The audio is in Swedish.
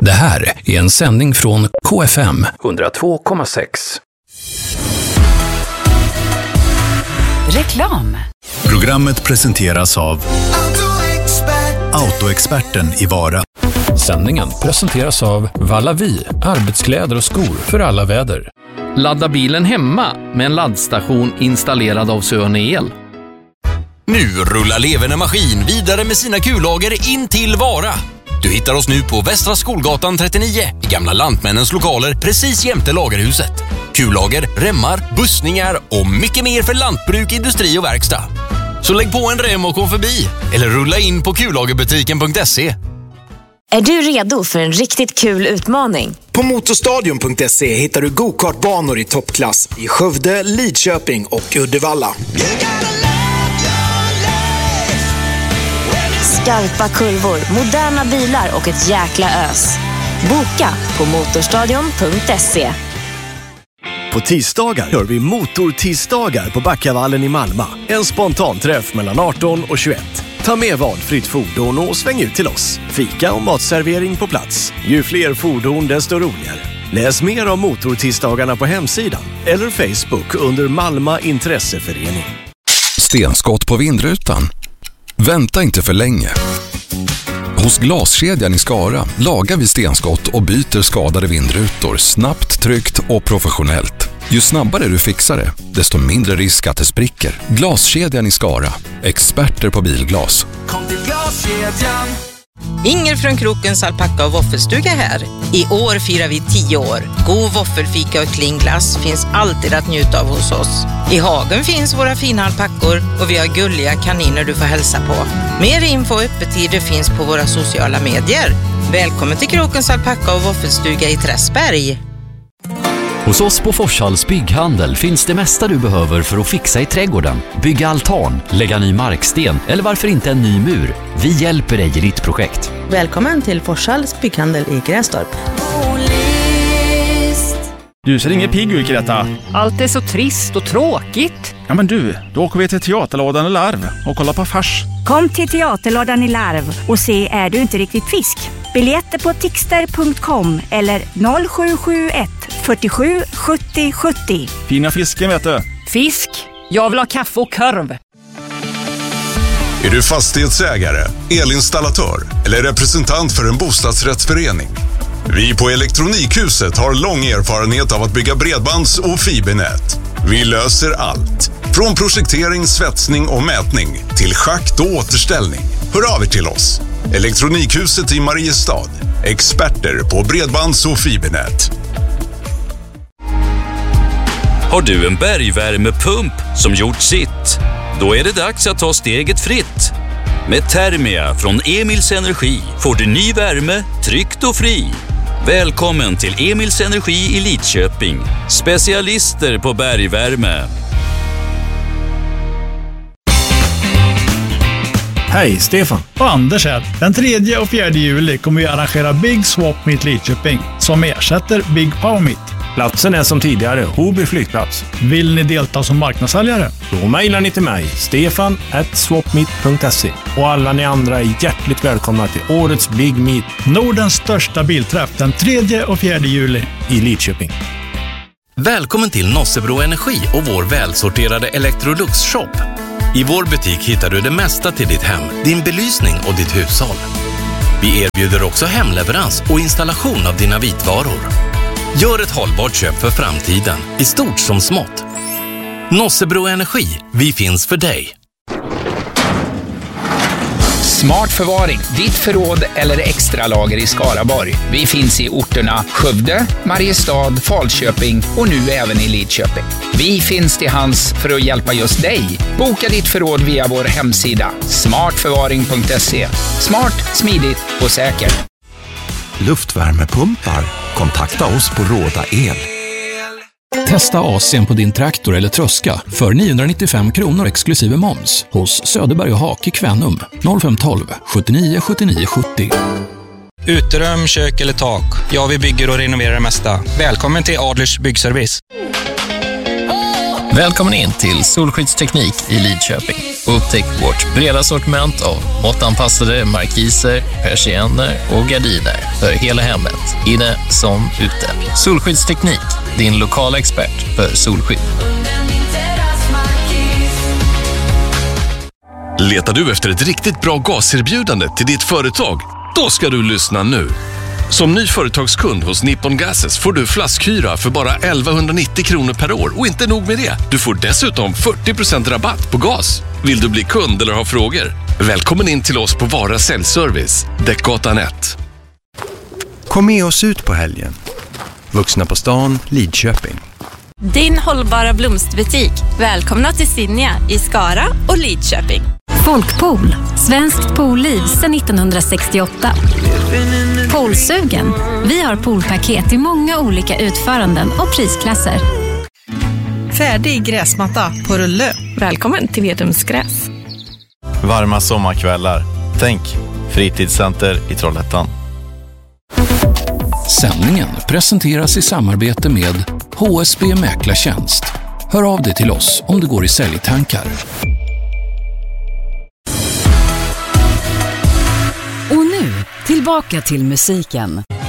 Det här är en sändning från KFM 102,6. Reklam. Programmet presenteras av Autoexperten i Vara. Sändningen presenteras av Vallavi, arbetskläder och skor för alla väder. Ladda bilen hemma med en laddstation installerad av Söne El. Nu rullar Leverne Maskin vidare med sina kullager in till Vara. Du hittar oss nu på Västra Skolgatan 39 i gamla Lantmännens lokaler precis jämte lagerhuset. Kullager, remmar, bussningar och mycket mer för lantbruk, industri och verkstad. Så lägg på en rem och kom förbi eller rulla in på kullagerbutiken.se. Är du redo för en riktigt kul utmaning? På motorstadion.se hittar du go-kartbanor i toppklass i Skövde, Lidköping och Uddevalla. Skarpa kurvor, moderna bilar och ett jäkla ös. Boka på motorstadion.se. På tisdagar gör vi motortisdagar på Backavallen i Malmö. En spontanträff mellan 18 och 21. Ta med valfritt fordon och sväng ut till oss. Fika och matservering på plats. Ju fler fordon desto roligare. Läs mer om motortisdagarna på hemsidan eller Facebook under Malmö Intresseförening. Stenskott på vindrutan? Vänta inte för länge. Hos Glaskedjan i Skara lagar vi stenskott och byter skadade vindrutor snabbt, tryggt och professionellt. Ju snabbare du fixar det, desto mindre risk att det spricker. Glaskedjan i Skara. Experter på bilglas. Kom till Glaskedjan. Inger från Krokens alpacka och våffelstuga här. I år firar vi 10 år. God våffelfika och klinglass finns alltid att njuta av hos oss. I hagen finns våra fina alpackor och vi har gulliga kaniner du får hälsa på. Mer info och öppettider finns på våra sociala medier. Välkommen till Krokens alpacka och våffelstuga i Träsberg. Hos oss på Forshalls bygghandel finns det mesta du behöver för att fixa i trädgården. Bygga altan, lägga ny marksten eller varför inte en ny mur. Vi hjälper dig i ditt projekt. Välkommen till Forshalls bygghandel i Grästorp. Du ser ingen pigg ut i detta. Allt är så trist och tråkigt. Ja men du, då åker vi till Teaterlådan i Larv och kollar på fars. Kom till Teaterlådan i Larv och se Är du inte riktigt fisk? Biljetter på tixter.com eller 0771 47 70 70. Fina fisken vet du. Fisk? Jag vill ha kaffe och korv. Är du fastighetsägare, elinstallatör eller representant för en bostadsrättsförening? Vi på Elektronikhuset har lång erfarenhet av att bygga bredbands- och fibernät. Vi löser allt. Från projektering, svetsning och mätning till schakt och återställning. Hör av er till oss. Elektronikhuset i Mariestad. Experter på bredbands- och fibernät. Har du en bergvärmepump som gjort sitt? Då är det dags att ta steget fritt. Med Thermia från Emils Energi får du ny värme, tryggt och fri. Välkommen till Emils Energi i Lidköping. Specialister på bergvärme. Hej, Stefan. Och Anders här. Den 3 och 4 juli kommer vi arrangera Big Swap Meet Lidköping som ersätter Big Power Meet. Platsen är som tidigare, Hoby flygplats. Vill ni delta som marknadssäljare? Då mejlar ni till mig, stefan@swapmeet.se. Och alla ni andra är hjärtligt välkomna till årets Big Meet. Nordens största bilträff den 3 och 4 juli i Lidköping. Välkommen till Nossebro Energi och vår välsorterade Electrolux-shop. I vår butik hittar du det mesta till ditt hem, din belysning och ditt hushåll. Vi erbjuder också hemleverans och installation av dina vitvaror. Gör ett hållbart köp för framtiden, i stort som smått. Nossebro Energi, vi finns för dig. Smart förvaring, ditt förråd eller extra lager i Skaraborg. Vi finns i orterna Skövde, Mariestad, Falköping och nu även i Lidköping. Vi finns till hands för att hjälpa just dig. Boka ditt förråd via vår hemsida smartförvaring.se. Smart, smidigt och säkert. Luftvärmepumpar? Kontakta oss på Råda El. Testa AC:n på din traktor eller tröska för 995 kronor exklusive moms hos Söderberg och Hak i Kvänum 0512 79 79 70. Uterum, kök eller tak. Ja, vi bygger och renoverar det mesta. Välkommen till Adlers byggservice. Välkommen in till Solskyddsteknik i Lidköping. Upptäck vårt breda sortiment av måttanpassade markiser, persienner och gardiner för hela hemmet, inne som ute. Solskyddsteknik, din lokala expert för solskydd. Letar du efter ett riktigt bra gaserbjudande till ditt företag? Då ska du lyssna nu. Som ny företagskund hos Nippon Gases får du flaskhyra för bara 1190 kronor per år. Och inte nog med det, du får dessutom 40% rabatt på gas. Vill du bli kund eller ha frågor? Välkommen in till oss på Vara Säljservice, Däckgatan 1. Kom med oss ut på helgen. Vuxna på stan, Lidköping. Din hållbara blomsterbutik. Välkomna till Sinja i Skara och Lidköping. Folkpool. Svenskt poolliv sedan 1968. Poolsugen. Vi har poolpaket i många olika utföranden och prisklasser. Färdig gräsmatta på rulle. Välkommen till Vedumsgräs. Varma sommarkvällar. Tänk, fritidscenter i Trollhättan. Sändningen presenteras i samarbete med HSB Mäklartjänst. Hör av dig till oss om du går i säljtankar. Och nu, tillbaka till musiken.